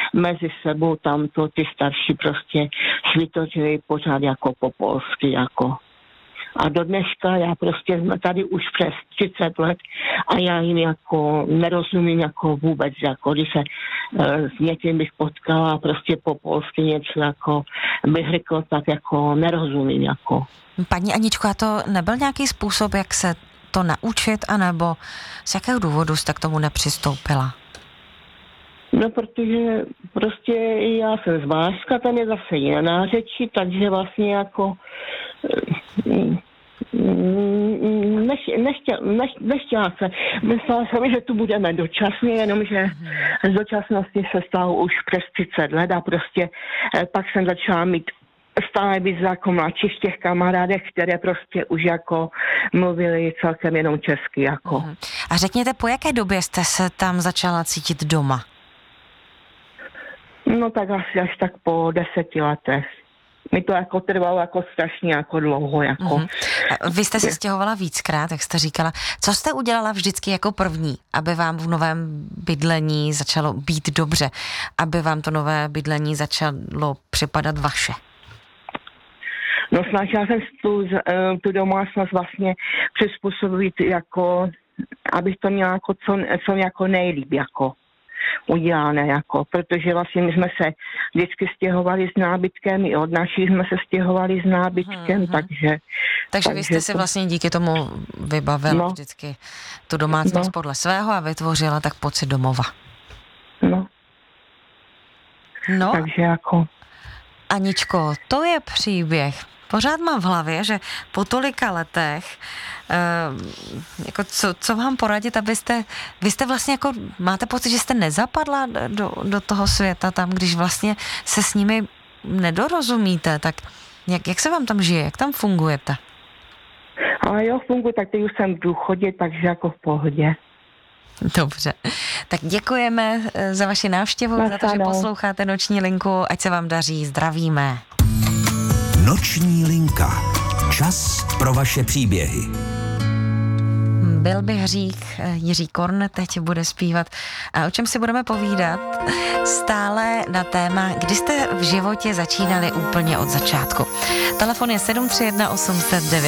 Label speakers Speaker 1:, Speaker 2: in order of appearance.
Speaker 1: mezi sebou tamto ty starší prostě svitořili pořád jako po polsky, jako. A do dneška já prostě jsme tady už přes 30 let a já jim jako nerozumím jako vůbec, jako když se s někým bych potkala prostě po polsky něco jako bych řekl, tak jako nerozumím, jako.
Speaker 2: Paní Aničko, a to nebyl nějaký způsob, jak se to naučit, anebo z jakého důvodu jste k tomu nepřistoupila?
Speaker 1: No, protože prostě já jsem z Vážska, tam je zase jiná řeči, takže vlastně jako nechtěla se. Myslela jsem, že tu budeme dočasně, jenomže z dočasnosti se stalo už přes 30 let a prostě pak jsem začala mít stále víc jako mladších těch kamarádek, které prostě už jako mluvili celkem jenom česky, jako.
Speaker 2: A řekněte, po jaké době jste se tam začala cítit doma?
Speaker 1: No tak asi až tak po 10 letech. Mi to jako trvalo jako strašně jako dlouho, jako.
Speaker 2: Vy jste se stěhovala víckrát, jak jste říkala. Co jste udělala vždycky jako první, aby vám v novém bydlení začalo být dobře, aby vám to nové bydlení začalo připadat vaše?
Speaker 1: No, snažila jsem tu domácnost vlastně přizpůsobit jako, abych to měla jako co jako nejlíp, jako udělané, jako, protože vlastně my jsme se vždycky stěhovali s nábytkem, i od naší jsme se stěhovali s nábytkem,
Speaker 2: Takže vy jste si vlastně díky tomu vybavila vždycky tu domácnost podle svého a vytvořila tak pocit domova. No.
Speaker 1: Takže jako...
Speaker 2: Aničko, to je příběh. Pořád mám v hlavě, že po tolika letech, jako co vám poradit, vy jste vlastně jako, máte pocit, že jste nezapadla do toho světa tam, když vlastně se s nimi nedorozumíte, tak jak se vám tam žije, jak tam fungujete?
Speaker 1: Ale jo, funguji, tak teď už jsem v důchodě, takže jako v pohodě.
Speaker 2: Dobře, tak děkujeme za vaši návštěvu, za to, že posloucháte Noční linku, ať se vám daří, zdravíme.
Speaker 3: Noční linka. Čas pro vaše příběhy.
Speaker 2: Byl by hřích, Jiří Korn teď bude zpívat. A o čem si budeme povídat? Stále na téma, kdy jste v životě začínali úplně od začátku. Telefon je 731 809